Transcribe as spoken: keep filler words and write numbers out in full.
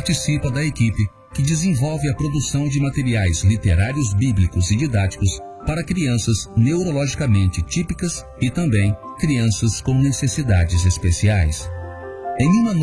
participa da equipe que desenvolve a produção de materiais literários bíblicos e didáticos para crianças neurologicamente típicas e também crianças com necessidades especiais. Em uma